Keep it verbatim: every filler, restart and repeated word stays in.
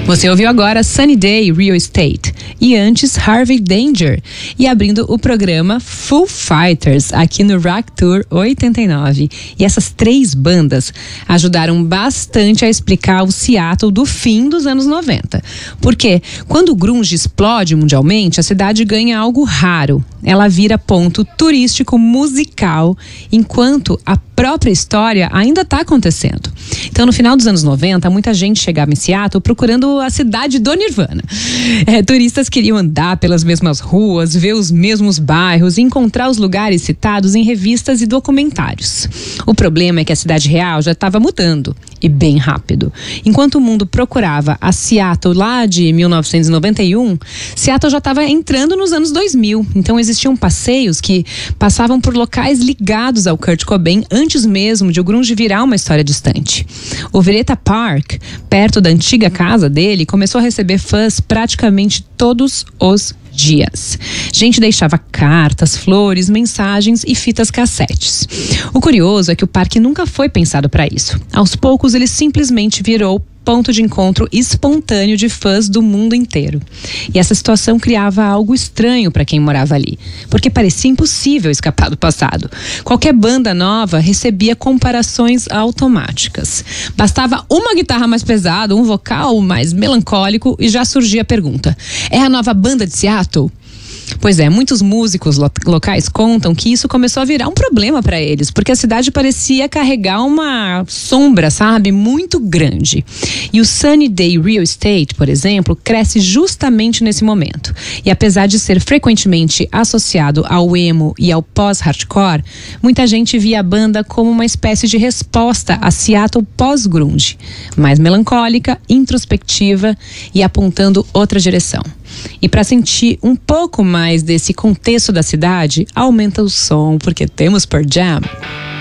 Você ouviu agora Sunny Day, Real Estate, e antes Harvey Danger, e abrindo o programa Foo Fighters aqui no Rock Tour oitenta e nove. E essas três bandas ajudaram bastante a explicar o Seattle do fim dos anos noventa. Porque quando o grunge explode mundialmente, a cidade ganha algo raro. Ela vira ponto turístico musical, enquanto a própria história ainda está acontecendo. Então, no final dos anos noventa, muita gente chegava em Seattle procurando a cidade do Nirvana. É, turistas queriam andar pelas mesmas ruas, ver os mesmos bairros e encontrar os lugares citados em revistas e documentários. O problema é que a cidade real já estava mudando, e bem rápido. Enquanto o mundo procurava a Seattle lá de mil novecentos e noventa e um, Seattle já estava entrando nos anos dois mil. Então existiam passeios que passavam por locais ligados ao Kurt Cobain antes mesmo de o grunge virar uma história distante. O Veretta Park, perto da antiga casa dele, começou a receber fãs praticamente todos os dias. Gente deixava cartas, flores, mensagens e fitas cassetes. O curioso é que o parque nunca foi pensado para isso. Aos poucos, ele simplesmente virou ponto de encontro espontâneo de fãs do mundo inteiro. E essa situação criava algo estranho para quem morava ali, porque parecia impossível escapar do passado. Qualquer banda nova recebia comparações automáticas. Bastava uma guitarra mais pesada, um vocal mais melancólico e já surgia a pergunta: é a nova banda de Seattle? Pois é, muitos músicos lo- locais contam que isso começou a virar um problema para eles, porque a cidade parecia carregar uma sombra, sabe, muito grande. E o Sunny Day Real Estate, por exemplo, cresce justamente nesse momento. E apesar de ser frequentemente associado ao emo e ao pós-hardcore, muita gente via a banda como uma espécie de resposta a Seattle pós-grunge, mais melancólica, introspectiva e apontando outra direção. E para sentir um pouco mais desse contexto da cidade, aumenta o som, porque temos Pearl Jam.